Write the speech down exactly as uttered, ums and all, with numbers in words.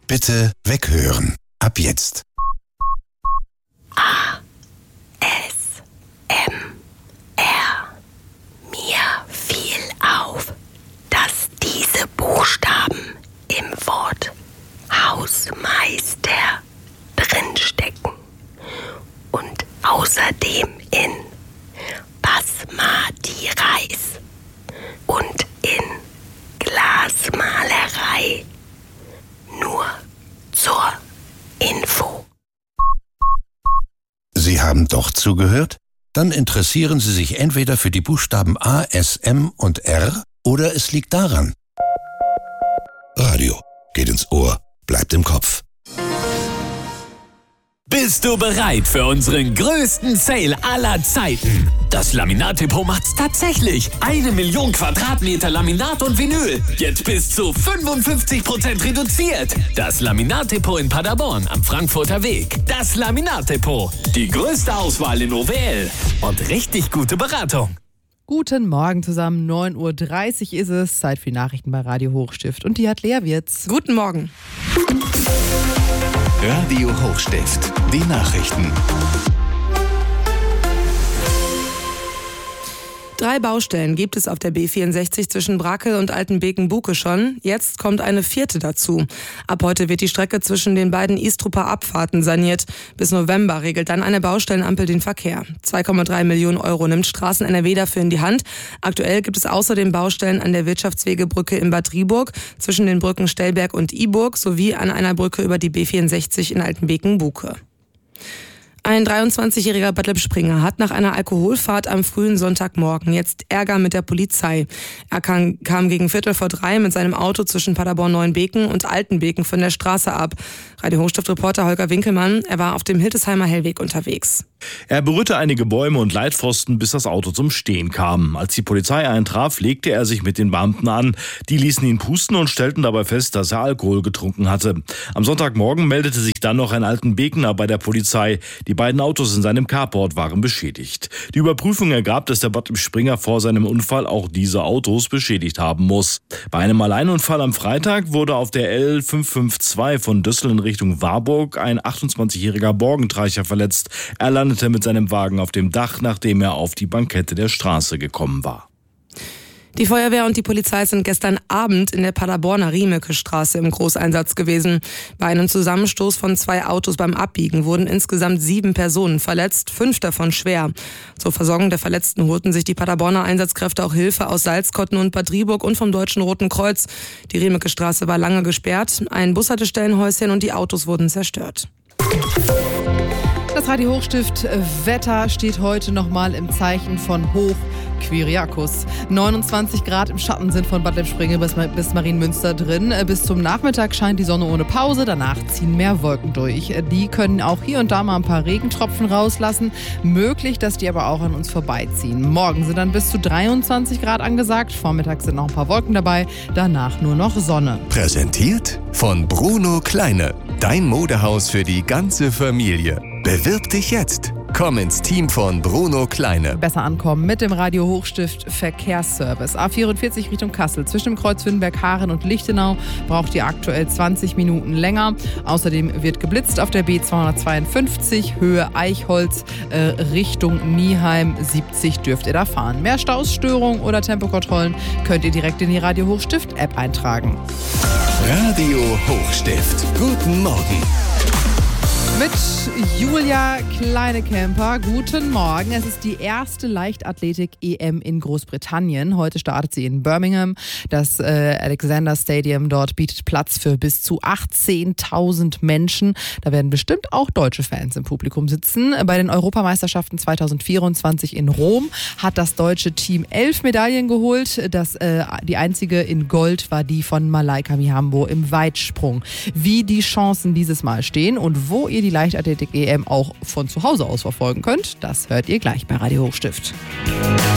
Bitte weghören. Ab jetzt. A. S. M. R. Mir fiel auf, dass diese Buchstaben im Wort Hausmeister drinstecken und außerdem in Basmati Reis und in Glasmalerei. Nur zur Info. Sie haben doch zugehört? Dann interessieren Sie sich entweder für die Buchstaben A, S, M und R oder es liegt daran. Radio geht ins Ohr, bleibt im Kopf. Bist du bereit für unseren größten Sale aller Zeiten? Das Laminat-Depot macht's tatsächlich. Eine Million Quadratmeter Laminat und Vinyl. Jetzt bis zu fünfundfünfzig Prozent reduziert. Das Laminat-Depot in Paderborn am Frankfurter Weg. Das Laminat-Depot. Die größte Auswahl in O W L. Und richtig gute Beratung. Guten Morgen zusammen, neun Uhr dreißig ist es. Zeit für die Nachrichten bei Radio Hochstift. Und die hat Lea Wirz. Guten Morgen. Radio Hochstift, die Nachrichten. Drei Baustellen gibt es auf der B vierundsechzig zwischen Brakel und Altenbeken-Buke schon. Jetzt kommt eine vierte dazu. Ab heute wird die Strecke zwischen den beiden Istruper Abfahrten saniert. Bis November regelt dann eine Baustellenampel den Verkehr. zwei Komma drei Millionen Euro nimmt Straßen N R W dafür in die Hand. Aktuell gibt es außerdem Baustellen an der Wirtschaftswegebrücke in Bad Driburg, zwischen den Brücken Stellberg und Iburg sowie an einer Brücke über die B vierundsechzig in Altenbeken-Buke. Ein dreiundzwanzigjähriger Bad Lippspringe hat nach einer Alkoholfahrt am frühen Sonntagmorgen jetzt Ärger mit der Polizei. Er kam, kam gegen Viertel vor drei mit seinem Auto zwischen Paderborn-Neuenbeken und Altenbeken von der Straße ab. Radio Hochstift-Reporter Holger Winkelmann, er war auf dem Hildesheimer Hellweg unterwegs. Er berührte einige Bäume und Leitpfosten, bis das Auto zum Stehen kam. Als die Polizei eintraf, legte er sich mit den Beamten an. Die ließen ihn pusten und stellten dabei fest, dass er Alkohol getrunken hatte. Am Sonntagmorgen meldete sich dann noch ein Altenbekener bei der Polizei. Die beiden Autos in seinem Carport waren beschädigt. Die Überprüfung ergab, dass der Bad Lippspringe vor seinem Unfall auch diese Autos beschädigt haben muss. Bei einem Alleinunfall am Freitag wurde auf der L fünf fünf zwei von Düssel in Richtung Warburg ein achtundzwanzigjähriger Borgentreicher verletzt. Er landete mit seinem Wagen auf dem Dach, nachdem er auf die Bankette der Straße gekommen war. Die Feuerwehr und die Polizei sind gestern Abend in der Paderborner Riemeke-Straße im Großeinsatz gewesen. Bei einem Zusammenstoß von zwei Autos beim Abbiegen wurden insgesamt sieben Personen verletzt, fünf davon schwer. Zur Versorgung der Verletzten holten sich die Paderborner Einsatzkräfte auch Hilfe aus Salzkotten und Bad Driburg und vom Deutschen Roten Kreuz. Die Riemeke-Straße war lange gesperrt, ein Bushaltestellenhäuschen und die Autos wurden zerstört. Das Radio Hochstift Wetter steht heute nochmal im Zeichen von Hoch Kyriakos. neunundzwanzig Grad im Schatten sind von Bad Lippspringe bis, bis Marienmünster drin. Bis zum Nachmittag scheint die Sonne ohne Pause, danach ziehen mehr Wolken durch. Die können auch hier und da mal ein paar Regentropfen rauslassen. Möglich, dass die aber auch an uns vorbeiziehen. Morgen sind dann bis zu dreiundzwanzig Grad angesagt. Vormittags sind noch ein paar Wolken dabei, danach nur noch Sonne. Präsentiert von Bruno Kleine. Dein Modehaus für die ganze Familie. Bewirb dich jetzt. Komm ins Team von Bruno Kleine. Besser ankommen mit dem Radio Hochstift Verkehrsservice. A vierundvierzig Richtung Kassel. Zwischen dem Kreuz Wünnberg-Haaren und Lichtenau braucht ihr aktuell zwanzig Minuten länger. Außerdem wird geblitzt auf der B zweihundertzweiundfünfzig Höhe Eichholz äh, Richtung Nieheim. siebzig dürft ihr da fahren. Mehr Staus, Störungen oder Tempokontrollen könnt ihr direkt in die Radio Hochstift App eintragen. Radio Hochstift. Guten Morgen. Mit Julia Kleinekemper. Guten Morgen. Es ist die erste Leichtathletik-E M in Großbritannien. Heute startet sie in Birmingham. Das äh, Alexander Stadium dort bietet Platz für bis zu achtzehntausend Menschen. Da werden bestimmt auch deutsche Fans im Publikum sitzen. Bei den Europameisterschaften zweitausendvierundzwanzig in Rom hat das deutsche Team elf Medaillen geholt. Das, äh, die einzige in Gold war die von Malaika Mihambo im Weitsprung. Wie die Chancen dieses Mal stehen und wo ihr die Leichtathletik-E M auch von zu Hause aus verfolgen könnt, das hört ihr gleich bei Radio Hochstift.